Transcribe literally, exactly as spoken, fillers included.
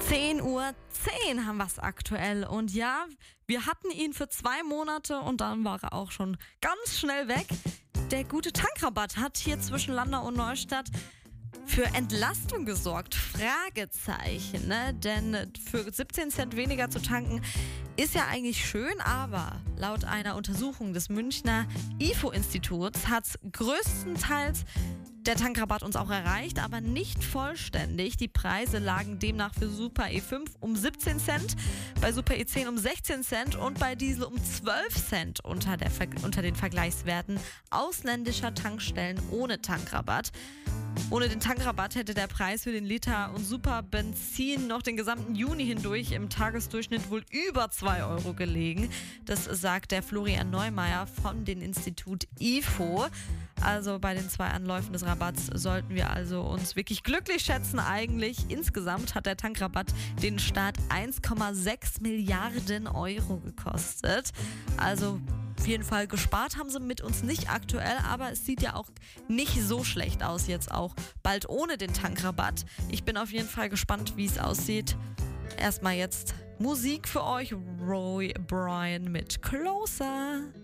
zehn Uhr zehn haben wir es aktuell. Und ja, wir hatten ihn für zwei Monate und dann war er auch schon ganz schnell weg. Der gute Tankrabatt hat hier zwischen Landau und Neustadt für Entlastung gesorgt. Fragezeichen, ne? Denn für siebzehn Cent weniger zu tanken ist ja eigentlich schön, aber laut einer Untersuchung des Münchner I F O-Instituts hat größtenteils der Tankrabatt uns auch erreicht, aber nicht vollständig. Die Preise lagen demnach für Super E fünf um siebzehn Cent, bei Super E zehn um sechzehn Cent und bei Diesel um zwölf Cent unter, der, unter den Vergleichswerten ausländischer Tankstellen ohne Tankrabatt. Ohne den Tankrabatt hätte der Preis für den Liter und Super Benzin noch den gesamten Juni hindurch im Tagesdurchschnitt wohl über zwei Euro gelegen. Das sagt der Florian Neumeier von dem Institut I F O. Also bei den zwei Anläufen des Rabatts sollten wir also uns wirklich glücklich schätzen eigentlich. Insgesamt hat der Tankrabatt den Staat eins Komma sechs Milliarden Euro gekostet. Also auf jeden Fall gespart haben sie mit uns nicht aktuell, aber es sieht ja auch nicht so schlecht aus jetzt auch bald ohne den Tankrabatt. Ich bin auf jeden Fall gespannt, wie es aussieht. Erstmal jetzt Musik für euch, Roy Bryan mit Closer.